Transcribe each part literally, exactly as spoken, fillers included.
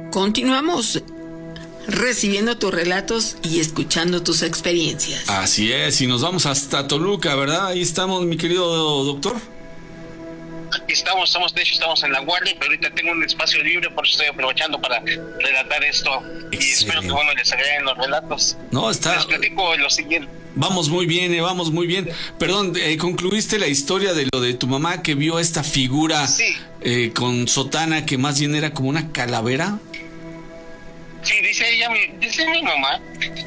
Continuamos recibiendo tus relatos y escuchando tus experiencias. Así es, y nos vamos hasta Toluca, ¿verdad? Ahí estamos, mi querido doctor. Aquí estamos, estamos, de hecho estamos en La Guardia, pero ahorita tengo un espacio libre, por eso estoy aprovechando para relatar esto. Excelente. Y espero que, bueno, les agraden los relatos. No, está... Les platico lo siguiente. Vamos muy bien, eh, vamos muy bien. Perdón, eh, ¿concluiste la historia de lo de tu mamá que vio esta figura sí. eh, con sotana que más bien era como una calavera? Sí, dice ella, dice mi mamá,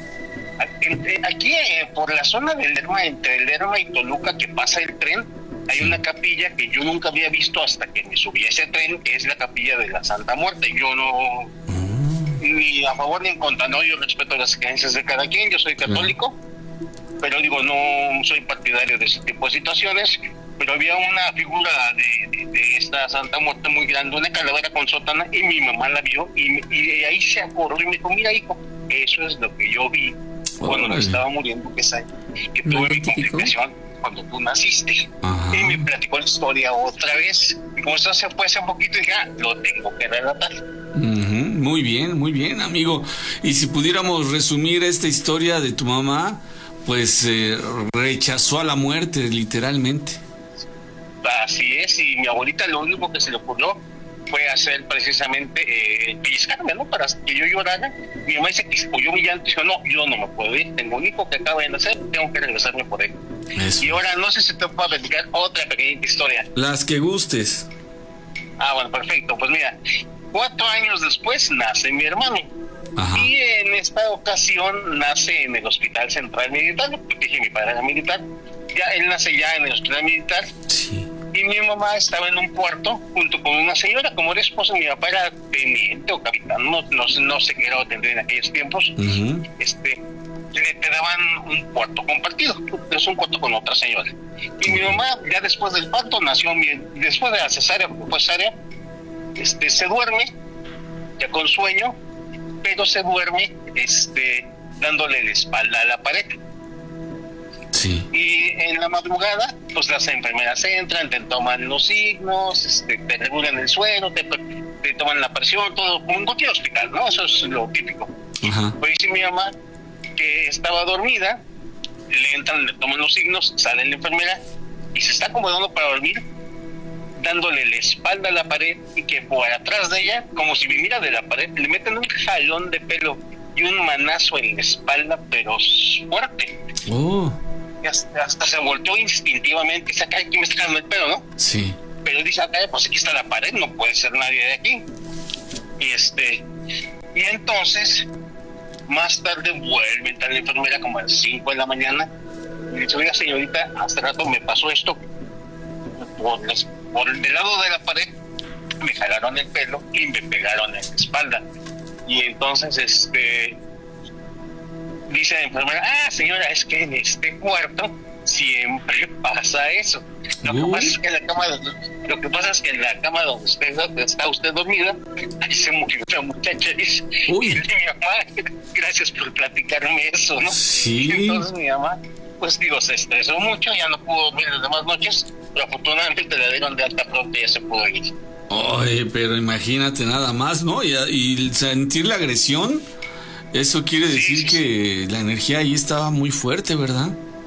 aquí eh, por la zona del Lerma, entre el Lerma y Toluca que pasa el tren, hay sí. una capilla que yo nunca había visto hasta que me subí a ese tren, que es la capilla de la Santa Muerte. Yo no, mm. ni a favor ni en contra, no, yo respeto las creencias de cada quien, yo soy católico, mm. pero digo, no soy partidario de ese tipo de situaciones. Pero había una figura de, de, de esta Santa Muerte muy grande, una calavera con sotana, y mi mamá la vio, y, y ahí se acordó y me dijo, mira hijo, eso es lo que yo vi cuando me estaba muriendo, que, esa, que tuve mi complicación cuando tú naciste. Ajá. Y me platicó la historia otra vez, y como eso se fue hace poquito, dije, ah, lo tengo que relatar. Uh-huh. Muy bien, muy bien, amigo. Y si pudiéramos resumir esta historia de tu mamá, pues eh, rechazó a la muerte, literalmente. Así es, y mi abuelita lo único que se le ocurrió fue hacer precisamente eh, pellizcarme, ¿no? Para que yo llorara. Mi mamá dice que yo mi llanto, dijo, no, yo no me puedo ir, tengo un hijo que acaba de nacer, tengo que regresarme por él. Eso. Y ahora no sé si te puedo platicar otra pequeñita historia. Las que gustes. Ah, bueno, perfecto, pues mira, cuatro años después nace mi hermano. Ajá. Y en esta ocasión nace en el Hospital Central Militar, porque dije mi padre era militar, ya él nace ya en el Hospital Militar. Sí. Y mi mamá estaba en un cuarto junto con una señora, como era esposa, mi papá era teniente o capitán, no, no, no sé qué grado tendría en aquellos tiempos. Uh-huh. Este, le, te daban un cuarto compartido, es un cuarto con otra señora. Y mi mamá, ya después del parto, nació, después de la cesárea, porque fue cesárea, este, se duerme, ya con sueño, pero se duerme este, dándole la espalda a la pared. Sí. Y en la madrugada, pues las enfermeras entran, te toman los signos, este, te regulan el suelo, te, te toman la presión, todo, como en cualquier hospital, ¿no? Eso es lo típico. Ajá. Pues dice mi mamá que estaba dormida, le entran, le toman los signos, sale la enfermera y se está acomodando para dormir, dándole la espalda a la pared, y que por atrás de ella, como si viniera de la pared, le meten un jalón de pelo y un manazo en la espalda, pero fuerte. Oh. Y hasta, hasta se volteó instintivamente y dice, acá aquí me está jalando el pelo, ¿no? Sí. Pero dice, acá pues aquí está la pared, no puede ser nadie de aquí. Y este, y entonces, más tarde vuelve a entrar la enfermera como a las cinco de la mañana y dice, oiga señorita, hace rato me pasó esto, por, les, por el lado de la pared me jalaron el pelo y me pegaron en la espalda. Y entonces este dice la enfermera, ah señora, es que en este cuarto siempre pasa eso. Lo que pasa es que en la cama, lo que pasa es que en la cama donde usted está usted dormida, ahí se murió una muchacha. Y, y mi mamá, gracias por platicarme eso, ¿no? Sí. Y entonces mi mamá, pues digo, se estresó mucho, ya no pudo dormir las demás noches, pero afortunadamente la dieron de alta pronto y ya se pudo ir. Oye, pero imagínate nada más, ¿no? Y, y sentir la agresión, eso quiere decir sí, sí, que sí. La energía ahí estaba muy fuerte, ¿verdad?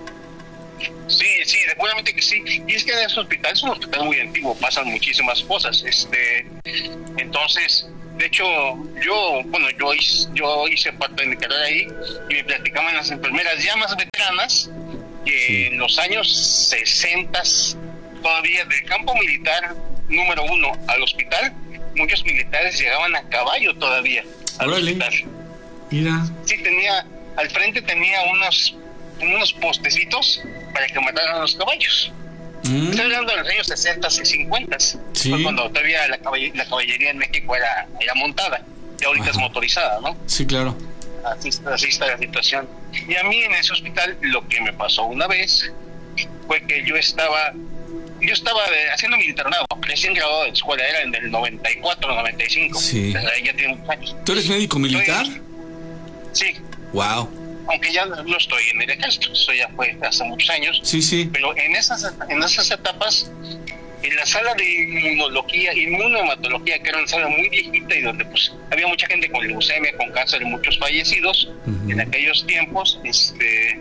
Sí, sí, seguramente que sí. Y es que en ese hospital es un hospital muy antiguo, pasan muchísimas cosas. Este, entonces, de hecho, yo, bueno, yo hice, yo hice parte de mi carrera ahí y me platicaban las enfermeras ya más veteranas que sí. En los años sesenta, todavía del campo militar número uno al hospital, muchos militares llegaban a caballo todavía al Órale. Hospital. Mira. Sí, tenía, al frente tenía unos, unos postecitos para que mataran a los caballos. Mm. Estoy hablando de los años sesenta y cincuenta. Sí. Fue cuando todavía la, caball- la caballería en México era, era montada. Y ahorita Ajá. es motorizada, ¿no? Sí, claro. Así, así está la situación. Y a mí en ese hospital lo que me pasó una vez fue que yo estaba yo estaba de, haciendo mi internado, recién graduado de la escuela, era en el noventa y cuatro, noventa y cinco. Sí. Desde ahí ya tiene muchos años. ¿Tú eres médico militar? Estoy, sí. Wow. Aunque ya no estoy en el ejército, eso ya fue hace muchos años. Sí, sí. Pero en esas, en esas etapas en la sala de inmunología, inmunohematología, que era una sala muy viejita y donde pues había mucha gente con leucemia, con cáncer y muchos fallecidos. Uh-huh. En aquellos tiempos, este,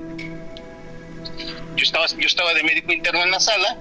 yo estaba, yo estaba de médico interno en la sala,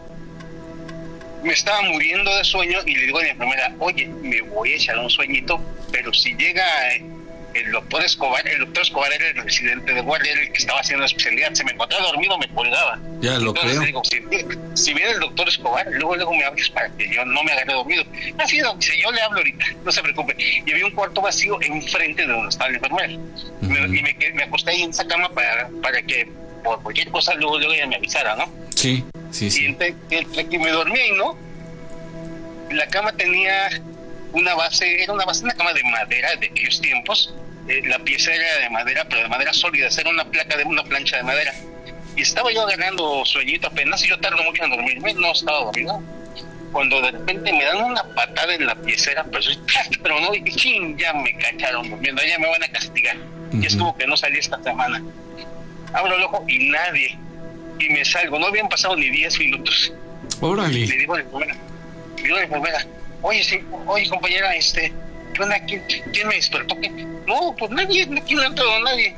me estaba muriendo de sueño y le digo a la enfermera, oye, me voy a echar un sueñito, pero si llega el doctor Escobar, el doctor Escobar era el residente de guardia, era el que estaba haciendo la especialidad, se me encontraba dormido, me colgaba. Ya lo Entonces, creo. Digo, si, si viene el doctor Escobar, luego luego me hables para que yo no me agarre dormido. Así es, dice, yo le hablo ahorita, no se preocupe. Y había un cuarto vacío enfrente de donde estaba el enfermero. Uh-huh. Me, y me, me acosté ahí en esa cama para, para que por cualquier cosa luego luego ella me avisara, ¿no? Sí, sí, sí. Y entre, entre que me dormía y no, la cama tenía una base, era una base, una cama de madera de aquellos tiempos. Eh, la pieza era de madera, pero de madera sólida, era una placa de una plancha de madera. Y estaba yo agarrando sueñito apenas, y yo tardo mucho en dormirme, no estaba dormido. Cuando de repente me dan una patada en la piecera, pero, pero no, y ching, ya me cacharon durmiendo, ya me van a castigar. Uh-huh. Y estuvo que no salí esta semana. Abro el ojo y nadie. Y me salgo, no habían pasado ni diez minutos. Órale. Le digo a la enfermera, le digo a la enfermera, oye, sí, oye compañera, este, ¿qué onda? ¿Quién, ¿Quién me despertó? ¿Qué? No, pues nadie, aquí no ha entrado nadie.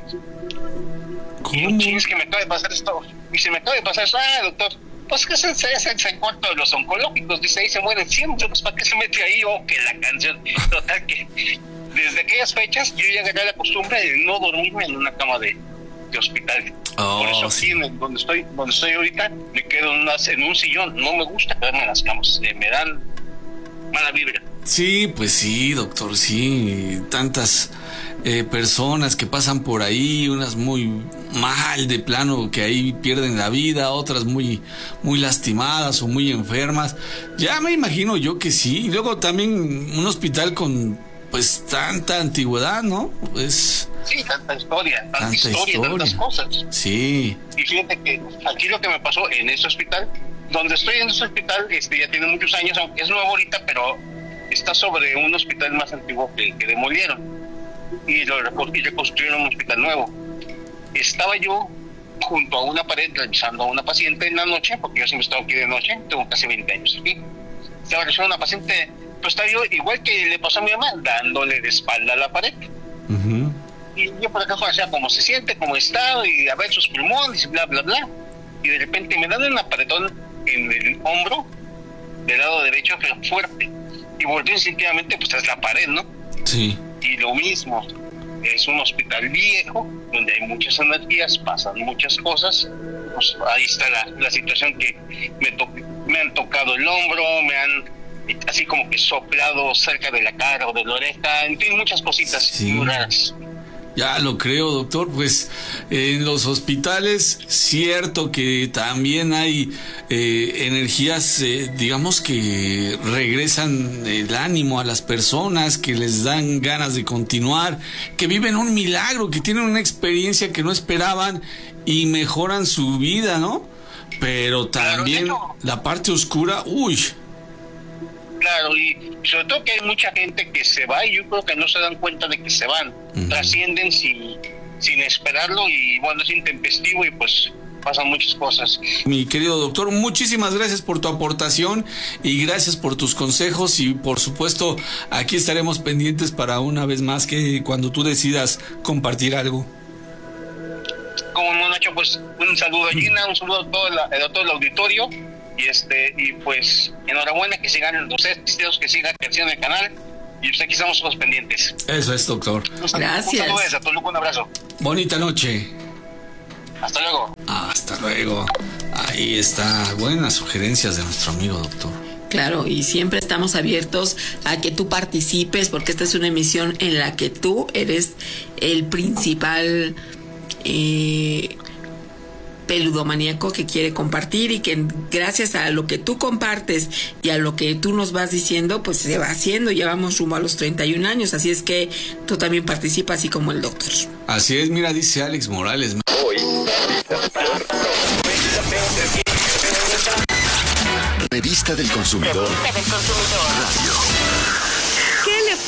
¿Cómo? Y un ching, es que me acaba de pasar esto. Y se me acaba de pasar eso. Ah, doctor, pues que se es el cuarto de los oncológicos. Dice, ahí se mueren siempre. Pues ¿para qué se mete ahí? Oh, que la canción. Total, que desde aquellas fechas yo ya agarré la costumbre de no dormirme en una cama de, de hospital. Oh, Por eso aquí, sí. donde estoy donde estoy ahorita, me quedo en, unas, en un sillón. No me gusta quedarme en las camas. Eh, me dan mala vibra. Sí, pues sí, doctor, sí. Tantas eh, personas que pasan por ahí, unas muy mal de plano, que ahí pierden la vida, otras muy, muy lastimadas o muy enfermas. Ya me imagino yo que sí. Y luego también un hospital con pues tanta antigüedad, ¿no? Es... Sí, tanta historia, tanta, tanta historia, historia, tantas cosas. Sí. Y fíjate que aquí lo que me pasó en ese hospital, donde estoy en ese hospital, este ya tiene muchos años, aunque es nuevo ahorita, pero está sobre un hospital más antiguo que, que demolieron y, lo, y reconstruyeron un hospital nuevo. Estaba yo junto a una pared revisando a una paciente en la noche, porque yo siempre he estado aquí de noche, tengo casi veinte años aquí. Estaba revisando a una paciente, pues estaba yo igual que le pasó a mi mamá, dándole de espalda a la pared. Uh-huh. Y yo por acá, o sea, cómo se siente, cómo está, y a ver sus pulmones, y bla, bla, bla. Y de repente me dan un apretón en el hombro, del lado derecho, pero fuerte. Y volví instintivamente, pues es la pared, ¿no? Sí. Y lo mismo, es un hospital viejo, donde hay muchas energías, pasan muchas cosas. Pues ahí está la, la situación que me, to- me han tocado el hombro, me han así como que soplado cerca de la cara o de la oreja, en fin, muchas cositas sí. muy raras. Ya lo creo, doctor. Pues en los hospitales, cierto que también hay eh, energías, eh, digamos, que regresan el ánimo a las personas, que les dan ganas de continuar, que viven un milagro, que tienen una experiencia que no esperaban y mejoran su vida, ¿no? Pero también claro, la parte oscura, uy. Claro, y sobre todo que hay mucha gente que se va y yo creo que no se dan cuenta de que se van, uh-huh. trascienden sin, sin esperarlo y bueno, es intempestivo y pues pasan muchas cosas. Mi querido doctor, muchísimas gracias por tu aportación y gracias por tus consejos y por supuesto aquí estaremos pendientes para una vez más que cuando tú decidas compartir algo. Como no, Nacho, pues un saludo a Gina, un saludo a todo, la, a todo el auditorio. Y este y pues enhorabuena, que sigan los éxitos, que siga creciendo el canal y pues aquí estamos todos pendientes. Eso es, doctor. Un saludo, gracias. Un saludo a Toluca, un abrazo. Bonita noche. Hasta luego. Hasta luego. Ahí está, buenas sugerencias de nuestro amigo doctor. Claro, y siempre estamos abiertos a que tú participes porque esta es una emisión en la que tú eres el principal eh, peludomaníaco que quiere compartir y que gracias a lo que tú compartes y a lo que tú nos vas diciendo, pues se va haciendo. Ya vamos rumbo a los treinta y un años, así es que tú también participas, así como el doctor. Así es, mira, dice Alex Morales. Hoy, Revista del Consumidor. Radio. ¿Qué le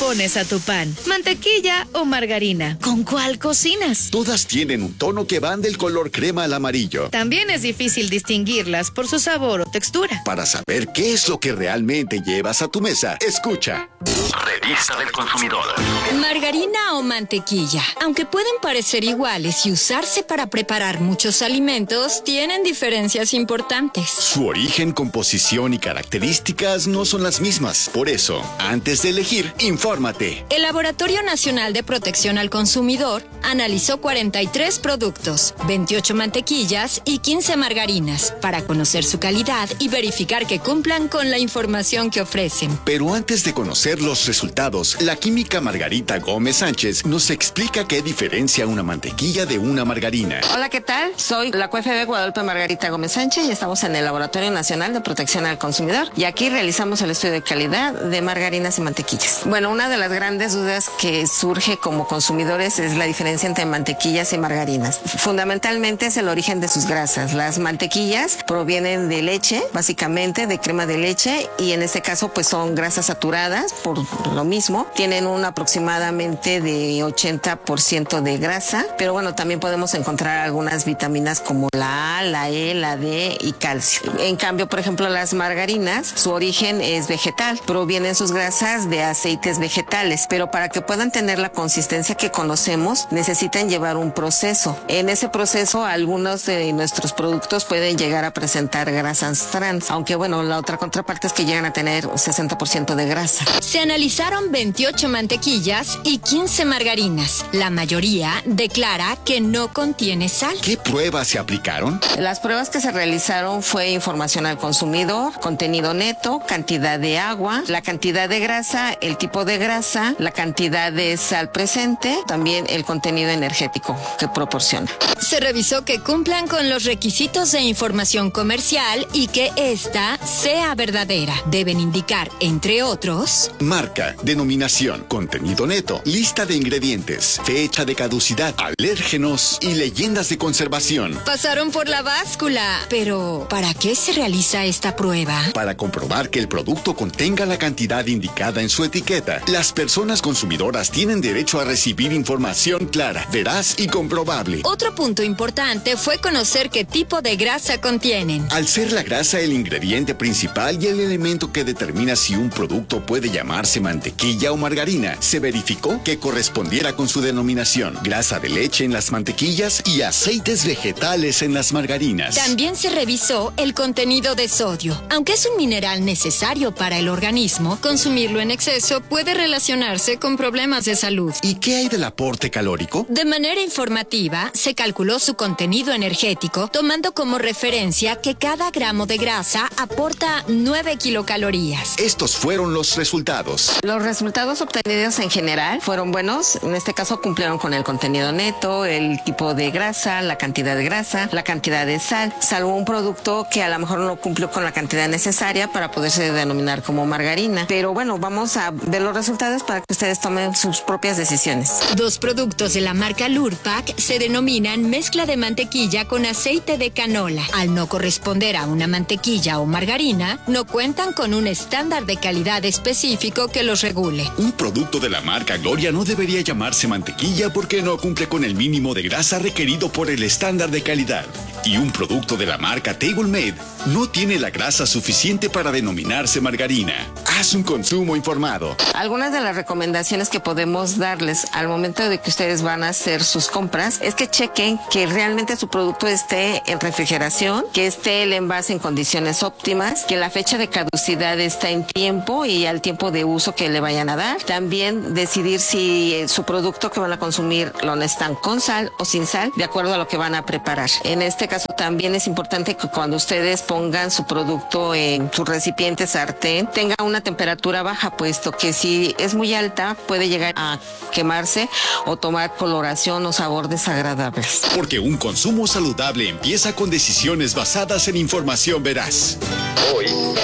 pones a tu pan? ¿Mantequilla o margarina? ¿Con cuál cocinas? Todas tienen un tono que van del color crema al amarillo. También es difícil distinguirlas por su sabor o textura. Para saber qué es lo que realmente llevas a tu mesa, escucha. Revista del Consumidor. Margarina o mantequilla, aunque pueden parecer iguales y usarse para preparar muchos alimentos, tienen diferencias importantes. Su origen, composición y características no son las mismas. Por eso, antes de elegir, infórmate. El Laboratorio Nacional de Protección al Consumidor analizó cuarenta y tres productos, veintiocho mantequillas y quince margarinas para conocer su calidad y verificar que cumplan con la información que ofrecen. Pero antes de conocer los resultados, la química Margarita Gómez Sánchez nos explica qué diferencia una mantequilla de una margarina. Hola, ¿qué tal? Soy la Q F B Guadalupe Margarita Gómez Sánchez y estamos en el Laboratorio Nacional de Protección al Consumidor y aquí realizamos el estudio de calidad de margarinas y mantequillas. Bueno, una de las grandes dudas que surge como consumidores es la diferencia entre mantequillas y margarinas. Fundamentalmente es el origen de sus grasas. Las mantequillas provienen de leche, básicamente de crema de leche, y en este caso pues son grasas saturadas por lo mismo. Tienen un aproximadamente de ochenta por ciento de grasa, pero bueno, también podemos encontrar algunas vitaminas como la A, la E, la D y calcio. En cambio, por ejemplo, las margarinas, su origen es vegetal, provienen sus grasas de aceites vegetales, pero para que puedan tener la consistencia que conocemos, necesitan llevar un proceso. En ese proceso, algunos de nuestros productos pueden llegar a presentar grasas trans, aunque bueno, la otra contraparte es que llegan a tener un sesenta por ciento de grasa. Se analizaron veintiocho mantequillas y quince margarinas. La mayoría declara que no contiene sal. ¿Qué pruebas se aplicaron? Las pruebas que se realizaron fue información al consumidor, contenido neto, cantidad de agua, la cantidad de grasa, el tipo de grasa, la cantidad de sal presente, también el contenido energético que proporciona. Se revisó que cumplan con los requisitos de información comercial y que ésta sea verdadera. Deben indicar, entre otros, marca, denominación, contenido neto, lista de ingredientes, fecha de caducidad, alérgenos y leyendas de conservación. Pasaron por la báscula. Pero, ¿para qué se realiza esta prueba? Para comprobar que el producto contenga la cantidad indicada en su etiqueta. Las personas consumidoras tienen derecho a recibir información clara, veraz y comprobable. Otro punto importante fue conocer qué tipo de grasa contienen. Al ser la grasa el ingrediente principal y el elemento que determina si un producto puede llamarse mantequilla o margarina, se verificó que correspondiera con su denominación: grasa de leche en las mantequillas y aceites vegetales en las margarinas. También se revisó el contenido de sodio. Aunque es un mineral necesario para el organismo, consumirlo en exceso puede relacionarse con problemas de salud. ¿Y qué hay del aporte calórico? De manera informativa, se calculó su contenido energético tomando como referencia que cada gramo de grasa aporta nueve kilocalorías. Estos fueron los resultados. Los resultados obtenidos en general fueron buenos. En este caso cumplieron con el contenido neto, el tipo de grasa, la cantidad de grasa, la cantidad de sal, salvo un producto que a lo mejor no cumplió con la cantidad necesaria para poderse denominar como margarina. Pero bueno, vamos a ver los resultados para que ustedes tomen sus propias decisiones. Dos productos de la marca Lurpak se denominan mezcla de mantequilla con aceite de canola. Al no corresponder a una mantequilla o margarina, no cuentan con un estándar de calidad específico que los regule. Un producto de la marca Gloria no debería llamarse mantequilla porque no cumple con el mínimo de grasa requerido por el estándar de calidad. Y un producto de la marca Table Made no tiene la grasa suficiente para denominarse margarina. Haz un consumo informado. Algunas de las recomendaciones que podemos darles al momento de que ustedes van a hacer sus compras es que chequen que realmente su producto esté en refrigeración, que esté el envase en condiciones óptimas, que la fecha de caducidad está en tiempo y al tiempo de uso que le vayan a dar. También decidir si su producto que van a consumir lo necesitan con sal o sin sal, de acuerdo a lo que van a preparar. En este caso también es importante que cuando ustedes pongan su producto en su recipiente sartén, tenga una temperatura baja, puesto que si es muy alta puede llegar a quemarse o tomar coloración o sabor desagradables. Porque un consumo saludable empieza con decisiones basadas en información veraz. Hoy,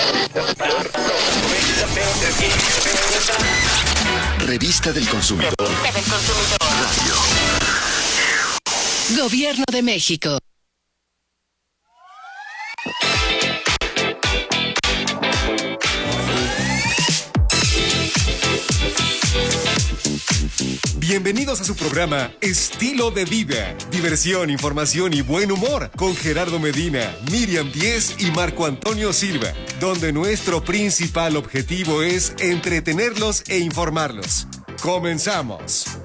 Revista del Consumidor. Radio. Gobierno de México. Bienvenidos a su programa Estilo de Vida. Diversión, información y buen humor con Gerardo Medina, Miriam Díez y Marco Antonio Silva, donde nuestro principal objetivo es entretenerlos e informarlos. ¡Comenzamos!